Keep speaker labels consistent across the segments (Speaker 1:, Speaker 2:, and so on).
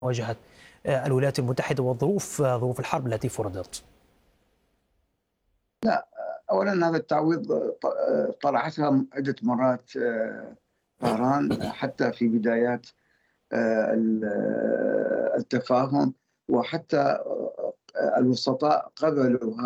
Speaker 1: مواجهة الولايات المتحدة ظروف الحرب التي فرضت؟
Speaker 2: لا، أولا هذا التعويض طرحتها عدة مرات طهران حتى في بدايات التفاهم، وحتى الوسطاء قبلوا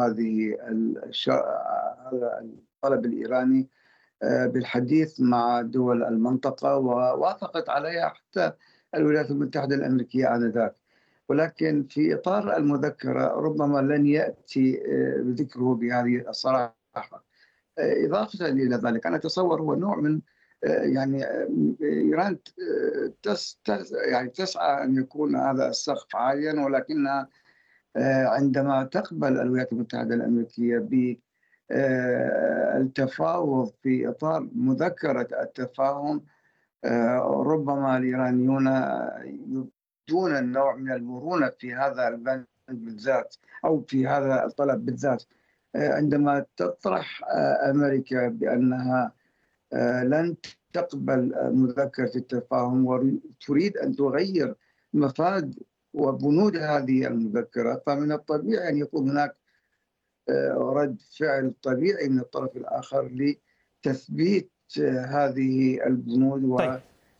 Speaker 2: هذا الطلب الإيراني بالحديث مع دول المنطقة، ووافقت عليها حتى الولايات المتحدة الأمريكية آنذاك. ولكن في إطار المذكرة ربما لن يأتي ذكره بهذه الصراحة. إضافة إلى ذلك أنا أتصور هو نوع من إيران يعني تسعى أن يكون هذا السقف عاليا، ولكنها عندما تقبل الولايات المتحدة الأمريكية بالتفاوض في إطار مذكرة التفاهم، ربما الإيرانيون يبدون النوع من المرونة في هذا البند بالذات أو في هذا الطلب بالذات. عندما تطرح أمريكا بأنها لن تقبل مذكرة التفاهم وتريد أن تغير مفاد وبنود هذه المذكرة، فمن الطبيعي أن يكون هناك رد فعل طبيعي من الطرف الآخر لتثبيت هذه البنود
Speaker 1: طيب.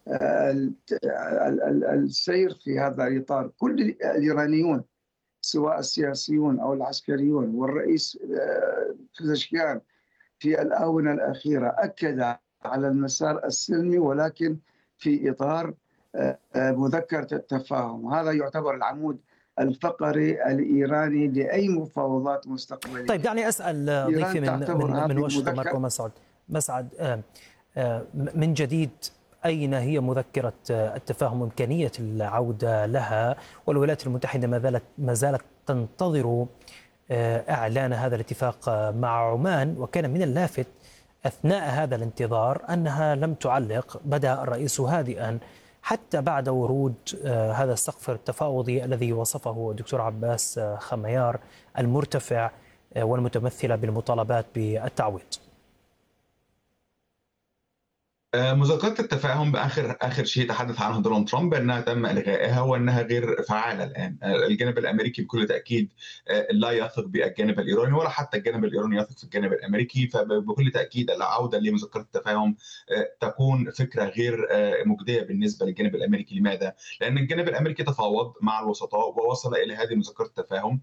Speaker 2: والسير في هذا الإطار. كل الإيرانيون سواء السياسيون أو العسكريون والرئيس پزشکیان في الآونة الأخيرة أكد على المسار السلمي، ولكن في إطار مذكرة التفاهم. هذا يعتبر العمود الفقري الإيراني لأي مفاوضات مستقبلية.
Speaker 1: طيب، دعني أسأل ضيفي من واشنطن ماركو مسعد، من جديد أين هي مذكرة التفاهم وإمكانية العودة لها؟ والولايات المتحدة ما زالت تنتظر إعلان هذا الاتفاق مع عمان، وكان من اللافت أثناء هذا الانتظار أنها لم تعلق. بدأ الرئيس هادئا حتى بعد ورود هذا السقف التفاوضي الذي وصفه الدكتور عباس خميار المرتفع والمتمثلة بالمطالبات بالتعويض.
Speaker 3: مذكرة التفاهم بآخر شيء تحدث عنه دونالد ترامب أنها تم إلغائها وأنها غير فعالة الآن. الجانب الأمريكي بكل تأكيد لا يثق بالجانب الإيراني، ولا حتى الجانب الإيراني يثق في الجانب الأمريكي، فبكل تأكيد العودة لمذكرة التفاهم تكون فكرة غير مجدية بالنسبة للجانب الأمريكي. لماذا؟ لأن الجانب الأمريكي تفاوض مع الوسطاء ووصل إلى هذه مذكرة التفاهم،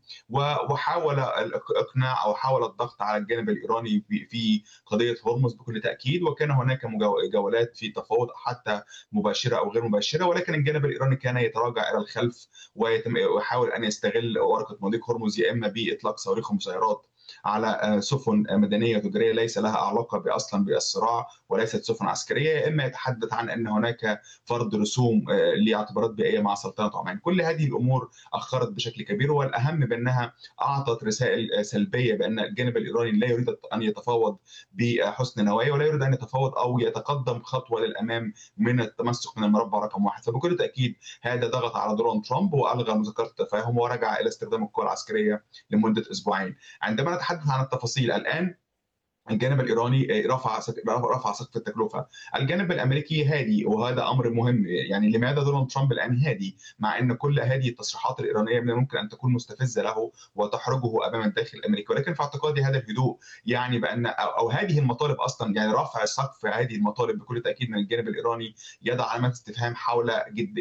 Speaker 3: وحاول الإقناع أو حاول الضغط على الجانب الإيراني في قضية هرمز بكل تأكيد، وكان هناك جولات في تفاوض حتى مباشرة أو غير مباشرة، ولكن الجانب الإيراني كان يتراجع إلى الخلف ويحاول أن يستغل ورقة مضيق هرمز، يا إما بإطلاق صواريخ ومسيرات على سفن مدنيه تجاريه ليس لها علاقه اصلا بالصراع وليست سفن عسكريه، يا اما يتحدث عن ان هناك فرض رسوم لاعتبارات بيئيه مع سلطنه عمان. كل هذه الامور اخرت بشكل كبير، والاهم بانها اعطت رسائل سلبيه بان الجانب الايراني لا يريد ان يتفاوض بحسن نوايا، ولا يريد ان يتفاوض او يتقدم خطوه للامام من التمسك من المربع رقم 1. فبكل تاكيد هذا ضغط على دونالد ترامب والغى مذكره التفاهم ورجع الى استخدام القوى العسكريه لمده اسبوعين. عندما نتحدث عن التفاصيل الآن، الجانب الإيراني رفع سقف التكلفة، الجانب الأمريكي هادي، وهذا أمر مهم. يعني لماذا دونالد ترامب الآن هادي مع أن كل هذه التصريحات الإيرانية من الممكن أن تكون مستفزة له وتحرجه أمام الداخل الأمريكي؟ ولكن في اعتقادي هذا الهدوء يعني بأن أو هذه المطالب أصلا، يعني رفع سقف هذه المطالب بكل تأكيد من الجانب الإيراني يضع علامات استفهام حول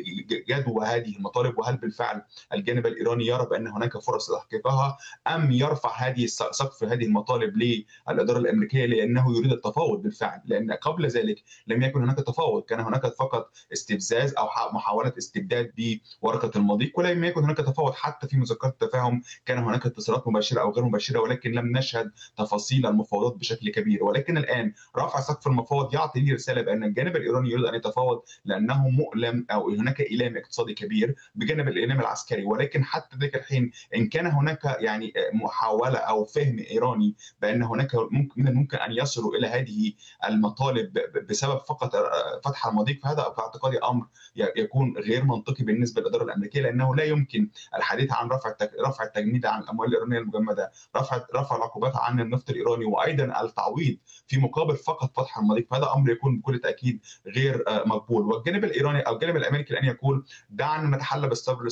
Speaker 3: جدوى هذه المطالب، وهل بالفعل الجانب الإيراني يرى بأن هناك فرص لتحقيقها، أم يرفع هذه سقف هذه المطالب للإدارة الأمريكية لأنه يريد التفاوض بالفعل. لأن قبل ذلك لم يكن هناك تفاوض، كان هناك فقط استفزاز أو محاولة استبداد بورقة المضيق، ولم يكن هناك تفاوض. حتى في مذكرة التفاهم كان هناك اتصالات مباشرة أو غير مباشرة، ولكن لم نشهد تفاصيل المفاوضات بشكل كبير. ولكن الآن رفع سقف المفاوض يعطي لي رسالة بأن الجانب الإيراني يريد أن يتفاوض لأنه مؤلم أو هناك إيلام اقتصادي كبير بجانب الإيلام العسكري. ولكن حتى ذلك الحين إن كان هناك يعني محاولة أو فهم إيراني بأن هناك من الممكن ان يصلوا الى هذه المطالب بسبب فقط فتح المضيق، فهذا في اعتقادي امر يكون غير منطقي بالنسبه للاداره الامريكيه، لانه لا يمكن الحديث عن رفع التجميد عن الاموال الايرانيه المجمده، رفع العقوبات عن النفط الايراني، وايضا التعويض في مقابل فقط فتح المضيق، فهذا امر يكون بكل تاكيد غير مقبول. والجانب الايراني او الجانب الامريكي الان يقول دعنا نتحلى بالصبر